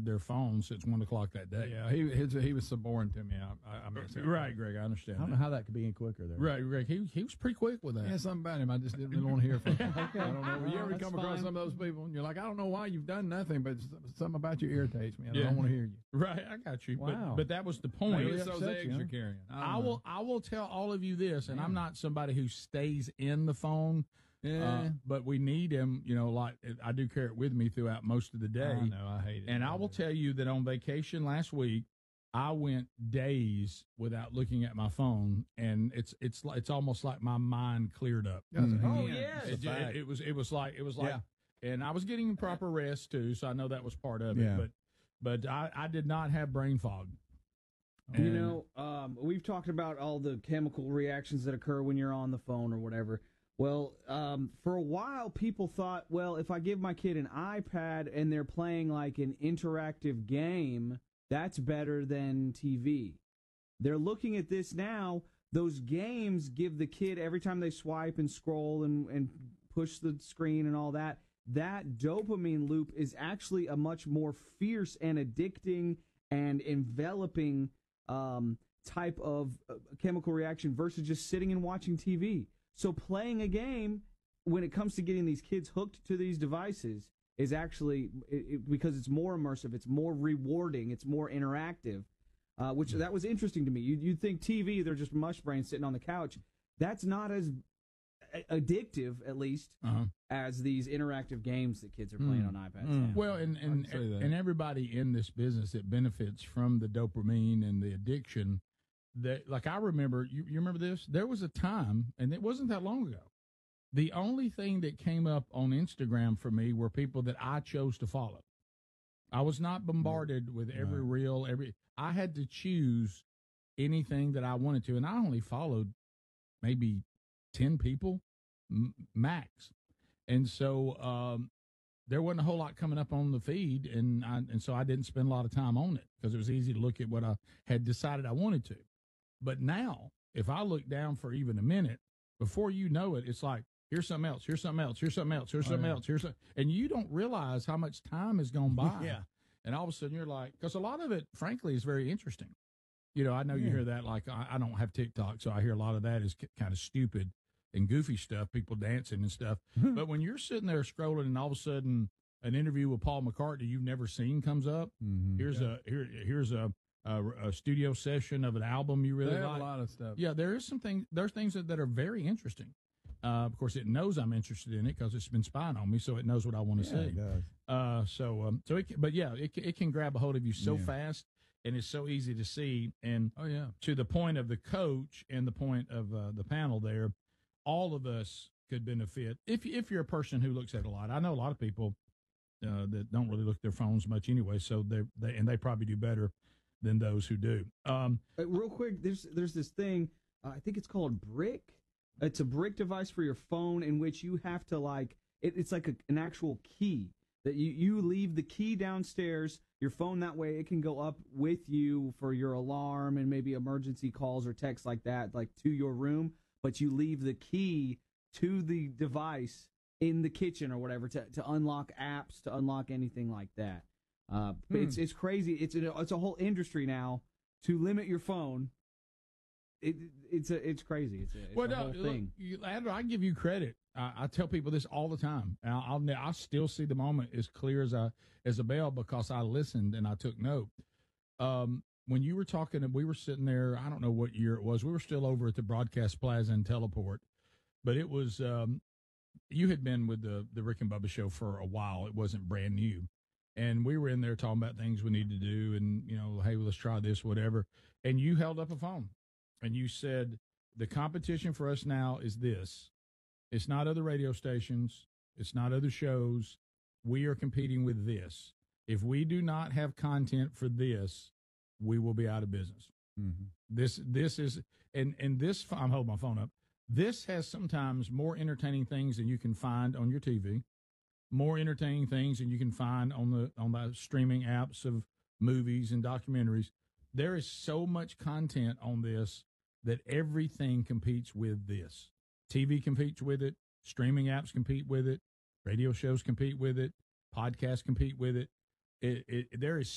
their phone since 1 o'clock that day. Yeah, he was so boring to me. I missed it. Right, Greg, I understand. I don't know how that could be any quicker there. Right, Greg, he was pretty quick with that. Yeah, something about him. I just didn't really want to hear from him. Okay. I don't know. You ever That's come across fine. some of those people and you're like, I don't know why you've done nothing, but something about you irritates me. I don't want to hear you. Right, I got you. Wow. But that was the point. Maybe it's those upset eggs you, you're huh? carrying. I will tell all of you this, and I'm not somebody who stays in the phone. Yeah. But we need him, like I do carry it with me throughout most of the day. I know, I hate it. And I will tell you that on vacation last week, I went days without looking at my phone, and it's almost like my mind cleared up. Oh, It, yes. it was like, Yeah. and I was getting proper rest too, so I know that was part of Yeah. it. But I did not have brain fog. We've talked about all the chemical reactions that occur when you're on the phone or whatever. Well, for a while, people thought, well, if I give my kid an iPad and they're playing like an interactive game, that's better than TV. They're looking at this now. Those games give the kid, every time they swipe and scroll and push the screen and all that, that dopamine loop is actually a much more fierce and addicting and enveloping type of chemical reaction versus just sitting and watching TV. So playing a game, when it comes to getting these kids hooked to these devices, is actually, because it's more immersive, it's more rewarding, it's more interactive, which that was interesting to me. You'd think TV, they're just mush brains sitting on the couch. That's not as addictive, at least, as these interactive games that kids are playing on iPads now. Well, and everybody in this business that benefits from the dopamine and the addiction, that, like, I remember, you remember this? There was a time, and it wasn't that long ago, the only thing that came up on Instagram for me were people that I chose to follow. I was not bombarded with every reel, I had to choose anything that I wanted to, and I only followed maybe 10 people max. And so there wasn't a whole lot coming up on the feed, and so I didn't spend a lot of time on it because it was easy to look at what I had decided I wanted to. But now, if I look down for even a minute, before you know it, it's like, here's something else, here's something else, here's something else, here's something else, and you don't realize how much time has gone by. Yeah. And all of a sudden you're like, because a lot of it, frankly, is very interesting. I know you hear that, like, I don't have TikTok, so I hear a lot of that is kind of stupid and goofy stuff, people dancing and stuff. But when you're sitting there scrolling and all of a sudden an interview with Paul McCartney you've never seen comes up, here's a studio session of an album you really like. A lot of stuff. Yeah, there's things that are very interesting. Of course, it knows I'm interested in it because it's been spying on me, so it knows what I want to see. It does. It can grab a hold of you so fast, and it's so easy to see. And to the point of the coach and the point of the panel there, all of us could benefit if you're a person who looks at it a lot. I know a lot of people that don't really look at their phones much anyway, so they probably do better than those who do. Real quick, there's this thing, I think it's called Brick. It's a Brick device for your phone in which you have to, it's like an actual key that you leave the key downstairs, your phone, that way it can go up with you for your alarm and maybe emergency calls or texts like that, like to your room, but you leave the key to the device in the kitchen or whatever to unlock apps, to unlock anything like that. It's crazy. It's a whole industry now to limit your phone. It's crazy. It's a whole thing. Andrew, I give you credit. I tell people this all the time. I still see the moment as clear as a bell because I listened and I took note. When you were talking, and we were sitting there, I don't know what year it was. We were still over at the Broadcast Plaza and Teleport, but it was you had been with the Rick and Bubba show for a while. It wasn't brand new. And we were in there talking about things we need to do and, hey, let's try this, whatever. And you held up a phone and you said, the competition for us now is this. It's not other radio stations. It's not other shows. We are competing with this. If we do not have content for this, we will be out of business. This is, and this, I'm holding my phone up. This has sometimes more entertaining things than you can find on your TV. More entertaining things than you can find on the streaming apps of movies and documentaries. There is so much content on this that everything competes with this. TV competes with it. Streaming apps compete with it. Radio shows compete with it. Podcasts compete with it. There is